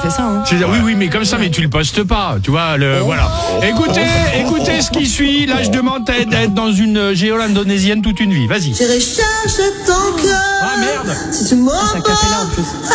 fait ça. Hein. Oui, mais comme ça, mais tu le postes pas, tu vois. Voilà. Écoutez ce qui suit. Là, je demande d'être dans une géole indonésienne toute une vie. Vas-y. Je recherche ton cœur. Ah merde. Si tu m'en Ça capella en plus.